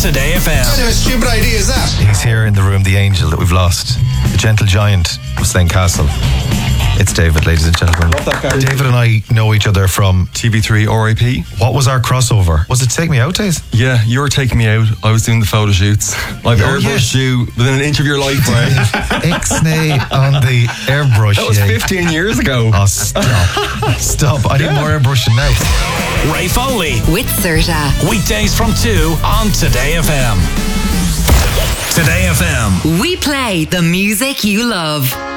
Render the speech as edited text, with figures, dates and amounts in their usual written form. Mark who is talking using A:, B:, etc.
A: Today FM.
B: What kind of a stupid idea is that?
C: He's here in the room, the angel that we've lost, the gentle giant of Slane Castle. It's David, ladies and gentlemen. David and I know each other from
D: TV3 RIP.
C: What was our crossover? Was it Take Me Out days?
D: Yeah, you were taking me out. I was doing the photo shoots. I've airbrushed you within an inch of your life, right?
C: Ixnay on the airbrush.
D: That was 15 years ago.
C: Oh, stop. I need more airbrushing now.
A: Ray Foley.
E: With Serta.
A: Weekdays from 2 on Today FM. Today FM.
E: We play the music you love.